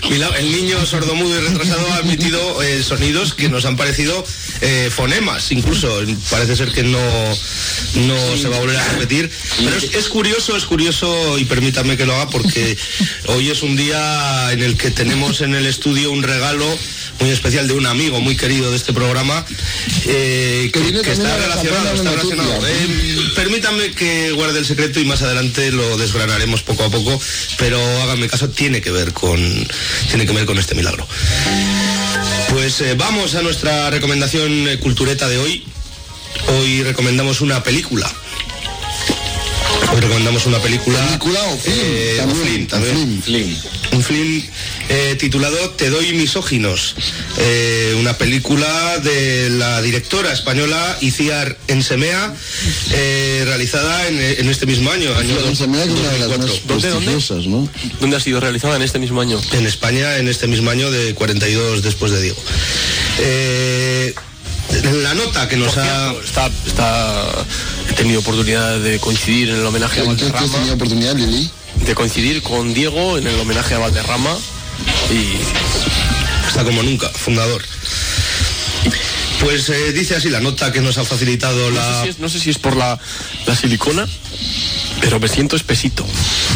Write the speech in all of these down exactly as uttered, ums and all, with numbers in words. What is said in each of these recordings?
El niño sordomudo y retrasado ha emitido eh, sonidos que nos han parecido eh, fonemas, incluso parece ser que no, no se va a volver a repetir, pero es, es curioso, es curioso y permítame que lo haga porque hoy es un día en el que tenemos en el estudio un regalo muy especial de un amigo muy querido de este programa eh, que, que, que está relacionado, está relacionado. Eh, permítanme que guarde el secreto y más adelante lo desgranaremos poco a poco, pero háganme caso, tiene que ver con tiene que ver con este milagro. Pues eh, vamos a nuestra recomendación eh, cultureta de hoy. Hoy recomendamos una película. Hoy recomendamos una película. ¿Película o film? Eh, también, o film, también. Film. film. Un film eh, titulado Te doy misóginos. Eh, una película de la directora española Itziar Ensemea, eh, realizada en, en este mismo año, año Ensemea, que es una de las más prestigiosas, ¿no? ¿Dónde ha sido realizada en este mismo año? En España, en este mismo año de cuarenta y dos después de Diego. Eh... La nota que nos ha... Está, está, he tenido oportunidad de coincidir en el homenaje a Valderrama. ¿Has tenido oportunidad, Lili? De coincidir con Diego en el homenaje a Valderrama y... Está como nunca, fundador. Pues eh, dice así la nota que nos ha facilitado no la... Sé si es, no sé si es por la, la silicona, pero me siento espesito.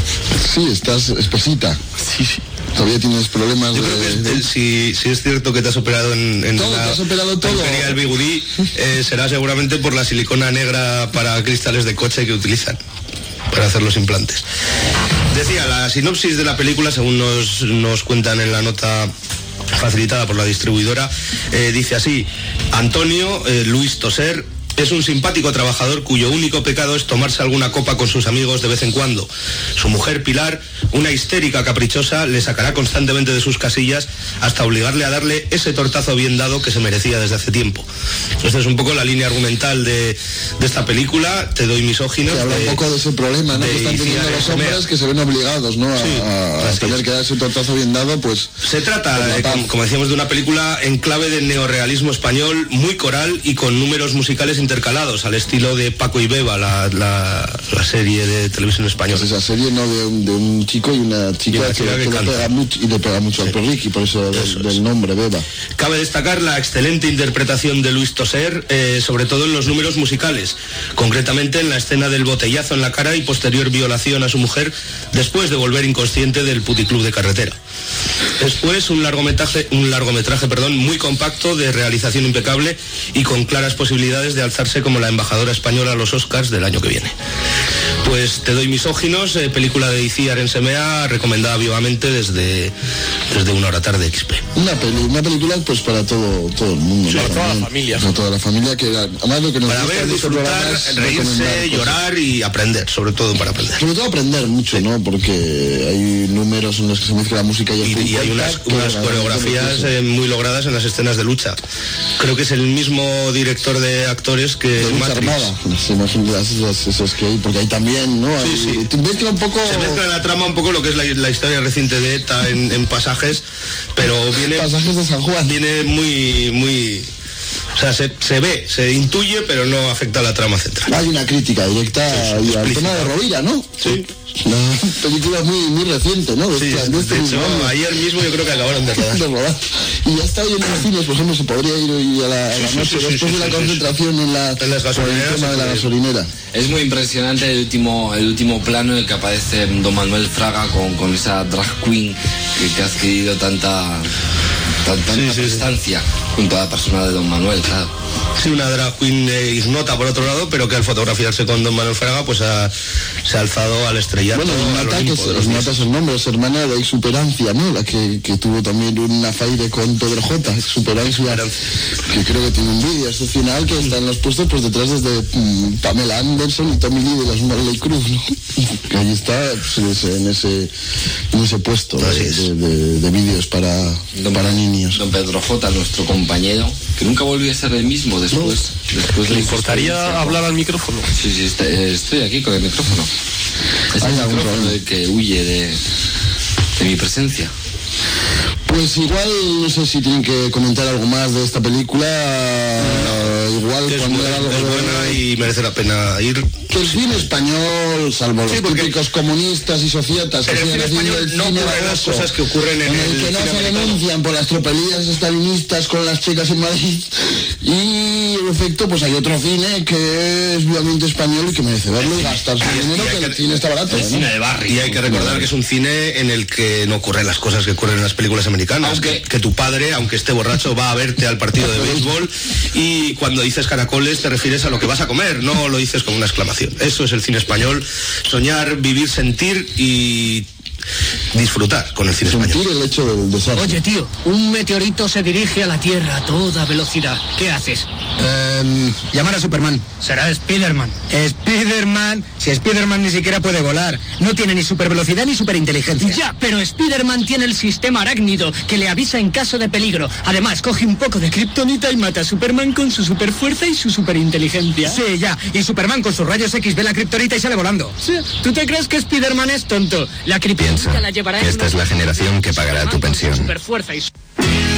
Sí, estás espesita. Sí, sí. Todavía tienes problemas. Yo de... creo que el, si, si es cierto que te has operado en, en todo, la te has operado todo. el bigudí, eh, será seguramente por la silicona negra para cristales de coche que utilizan para hacer los implantes. Decía, la sinopsis de la película, según nos, nos cuentan en la nota facilitada por la distribuidora, eh, dice así: Antonio eh, Luis Toser es un simpático trabajador cuyo único pecado es tomarse alguna copa con sus amigos de vez en cuando. Su mujer, Pilar, una histérica caprichosa, le sacará constantemente de sus casillas hasta obligarle a darle ese tortazo bien dado que se merecía desde hace tiempo. Esta es un poco la línea argumental de, de esta película, Te doy misóginos. Que habla de, un poco de ese problema, ¿no? Que están teniendo los hombres que se ven obligados, ¿no? A, sí, a, a tener que dar ese tortazo bien dado, pues... Se trata, eh, como, como decíamos, de una película en clave de neorrealismo español, muy coral y con números musicales intercalados, al estilo de Paco y Beba, la, la, la serie de televisión española. Pues esa serie, ¿no? De un, de un chico y una chica, y una chica que, que, que le pega mucho, y le pega mucho sí. al perriqui, por eso, eso del, del nombre Beba. Cabe destacar la excelente interpretación de Luis Toser, eh, sobre todo en los números musicales, concretamente en la escena del botellazo en la cara y posterior violación a su mujer después de volver inconsciente del puticlub de carretera. Después un largometraje, un largometraje perdón, muy compacto, de realización impecable y con claras posibilidades de alzarse como la embajadora española a los Oscars del año que viene. Pues Te doy misóginos, eh, película de Itziar Ensemea, recomendada vivamente desde, desde Una Hora Tarde X P. Una, peli, una película pues para todo, todo el mundo. Sí, para toda la familia. Para toda la familia, que además lo que nos para gusta ver, disfrutar, reírse, llorar cosas. Y aprender, sobre todo para aprender. Sobre todo aprender mucho, sí. ¿no? Porque hay números en los que se mezcla la música y el Y, y hay unas, unas coreografías eh, muy logradas en las escenas de lucha. Creo que es el mismo director de actores que de lucha Matrix. Armada, las imágenes esas, esas que hay, porque hay también, ¿no? Hay, sí, sí. Mezcla un poco... Se mezcla en la trama un poco lo que es la, la historia reciente de ETA en, en pasajes, pero viene... Pasajes de San Juan. Viene muy, muy... O sea, se, se ve, se intuye, pero no afecta a la trama central. Hay una crítica directa sí, al tema de Rovira, ¿no? Sí. Una película muy, muy reciente, ¿no? De, sí, este, de, este de hecho, año. Ayer mismo yo creo que acabaron de rodar. de rodar. Y ya está hoy en los cines, por ejemplo, se podría ir hoy a la, a la sí, noche, sí, sí, después sí, de la sí, concentración sí. en, la, en las gasolineras. El tema de la gasolinera. Es muy impresionante el último, el último plano en el que aparece don Manuel Fraga con, con esa drag queen que, que ha adquirido tanta, tanta, tanta sí, prestancia sí. junto a la persona de don Manuel, claro. Sí, una drag queen eh, ignota por otro lado, pero que al fotografiarse con don Manuel Fraga pues ha, se ha alzado al estrellato. Bueno, Nata, que se, Nata es el nombre, es hermana de Exuperancia, ¿no? La que, que tuvo también un afaire con Pedro J, Exuperancia, que creo que tiene un vídeo excepcional que está en los puestos pues detrás desde um, Pamela Anderson y Tommy Lee de las Marley Cruz, ¿no? Que ahí está pues, en ese en ese puesto de, de, de, de vídeos para, don, para niños. Don Pedro J, nuestro compañero, que nunca volvió a ser el mismo después. No. después ¿Le importaría hablar al micrófono? Sí, sí, está, estoy aquí con el micrófono. Es el micrófono el que huye de, de mi presencia. Pues igual, no sé si tienen que comentar algo más de esta película. No. Uh, igual es, cuando muy, algo es buena y merece la pena ir. que el cine español, salvo los sí, típicos comunistas y societas que siguen haciendo el no cine ocurren las cosas que ocurren en, en el, el que no cine se americano. denuncian por las tropelías estalinistas con las chicas en Madrid, y en efecto pues hay otro cine que es vivamente español y que merece verlo y gastarse el dinero, que el cine está barato, el ¿no? cine de barrio. Y hay que recordar que es un cine en el que no ocurren las cosas que ocurren en las películas americanas. Aunque- que, que tu padre, aunque esté borracho, va a verte al partido de béisbol, y cuando dices caracoles te refieres a lo que vas a comer, no lo dices con una exclamación. Eso es el cine español: soñar, vivir, sentir y disfrutar con el cine Sentir español. el hecho del desastre. Oye, tío, un meteorito se dirige a la Tierra a toda velocidad. ¿Qué haces? Eh, llamar a Superman. Será Spiderman. Spiderman, si Spiderman ni siquiera puede volar, no tiene ni supervelocidad ni superinteligencia. Ya, pero Spiderman tiene el sistema arácnido que le avisa en caso de peligro. Además, coge un poco de kriptonita y mata a Superman con su superfuerza y su superinteligencia. Sí, ya, y Superman con sus rayos X ve la kriptonita y sale volando. Sí, ¿tú te crees que Spiderman es tonto? La kriptonita Piensa, la llevará en esta es la unos- generación que pagará tu Superman con su pensión. superfuerza y su-